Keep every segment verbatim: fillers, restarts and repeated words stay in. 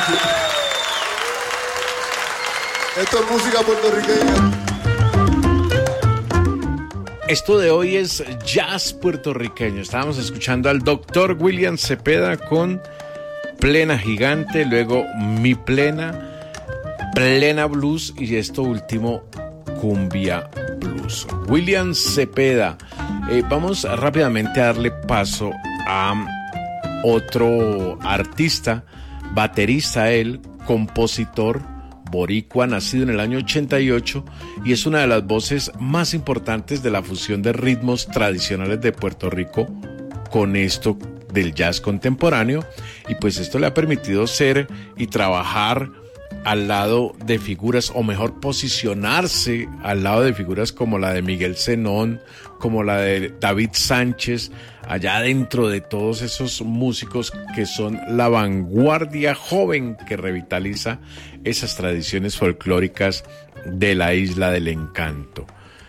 Esto es música puertorriqueña. Esto de hoy es jazz puertorriqueño. Estábamos escuchando al doctor William Cepeda con Plena Gigante, luego Mi Plena, Plena Blues y esto último, Cumbia Blues. William Cepeda. Eh, vamos rápidamente a darle paso a otro artista, baterista él, compositor, boricua, nacido en el año ochenta y ocho y es una de las voces más importantes de la fusión de ritmos tradicionales de Puerto Rico con esto del jazz contemporáneo, y pues esto le ha permitido ser y trabajar al lado de figuras, o mejor posicionarse al lado de figuras como la de Miguel Zenón, como la de David Sánchez, allá dentro de todos esos músicos que son la vanguardia joven que revitaliza esas tradiciones folclóricas de la Isla del Encanto.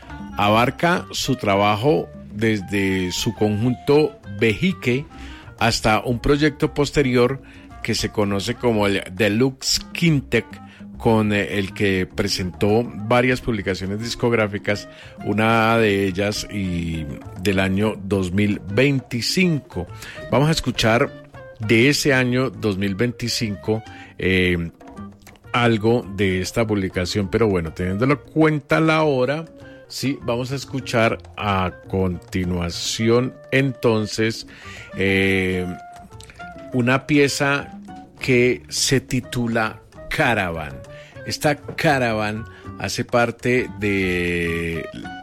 Abarca su trabajo desde su conjunto Vejique hasta un proyecto posterior que se conoce como el Deluxe Quintet, con el que presentó varias publicaciones discográficas, una de ellas y del año dos mil veinticinco. Vamos a escuchar de ese año dos mil veinticinco eh, algo de esta publicación, pero bueno, teniéndolo en cuenta la hora, sí, vamos a escuchar a continuación entonces eh, una pieza que se titula Caravan. Esta Caravan hace parte de,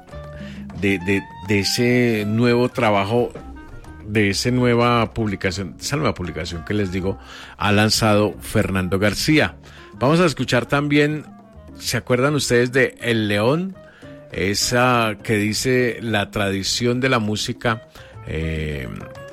de, de, de ese nuevo trabajo, de esa nueva publicación, esa nueva publicación que les digo, ha lanzado Fernando García. Vamos a escuchar también, ¿se acuerdan ustedes de El León? Esa que dice la tradición de la música, eh,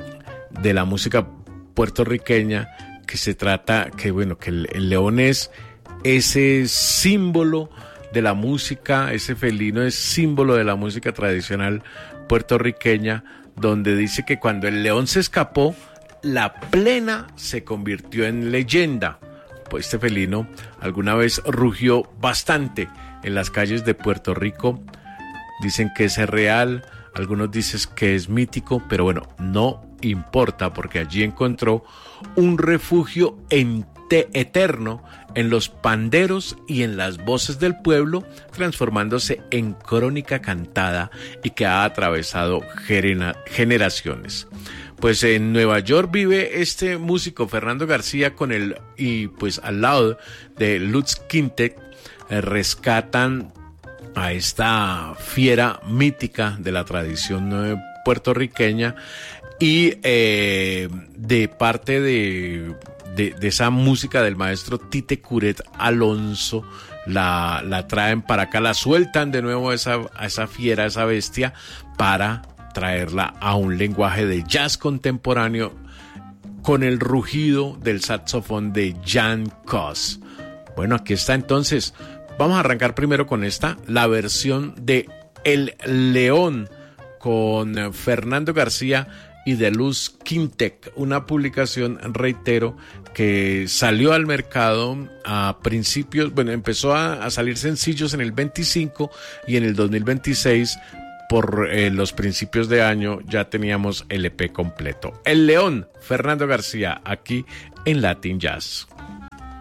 de la música puertorriqueña, que se trata, que bueno, que el, el león es ese símbolo de la música, ese felino es símbolo de la música tradicional puertorriqueña, donde dice que cuando el león se escapó, la plena se convirtió en leyenda. Pues este felino alguna vez rugió bastante en las calles de Puerto Rico. Dicen que es real, algunos dicen que es mítico, pero bueno, no importa, porque allí encontró un refugio ente- eterno en los panderos y en las voces del pueblo, transformándose en crónica cantada y que ha atravesado gerena- generaciones. Pues en Nueva York vive este músico Fernando García con el, y pues al lado de Lutz Quintet eh, rescatan a esta fiera mítica de la tradición eh, puertorriqueña, y eh, de parte de, de, de esa música del maestro Tite Curet Alonso, la, la traen para acá, la sueltan de nuevo a esa, a esa fiera, a esa bestia, para traerla a un lenguaje de jazz contemporáneo con el rugido del saxofón de Jan Koss. Bueno, aquí está entonces. Vamos a arrancar primero con esta, la versión de El León con Fernando García y de Luz Quintet, una publicación, reitero, que salió al mercado a principios, bueno, empezó a, a salir sencillos en el veinticinco y en el dos mil veintiséis, por eh, los principios de año, ya teníamos el E P completo. El León, Fernando García, aquí en Latin Jazz.